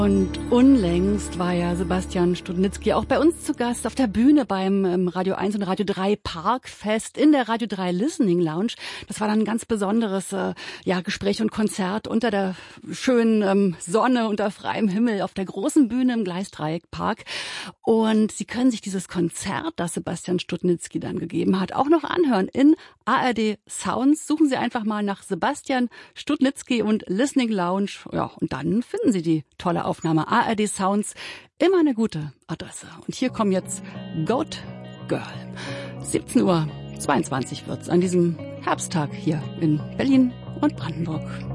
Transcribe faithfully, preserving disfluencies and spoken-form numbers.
Und unlängst war ja Sebastian Studnitzky auch bei uns zu Gast auf der Bühne beim ähm, Radio eins und Radio drei Parkfest in der Radio drei Listening Lounge. Das war dann ein ganz besonderes äh, ja, Gespräch und Konzert unter der schönen ähm, Sonne, unter freiem Himmel auf der großen Bühne im Gleisdreieckpark. Und Sie können sich dieses Konzert, das Sebastian Studnitzky dann gegeben hat, auch noch anhören in A R D Sounds. Suchen Sie einfach mal nach Sebastian Studnitzky und Listening Lounge. Ja, und dann finden Sie die tolle Aufnahme. A R D Sounds, immer eine gute Adresse. Und hier kommen jetzt Goat Girl. siebzehn Uhr zweiundzwanzig wird's an diesem Herbsttag hier in Berlin und Brandenburg.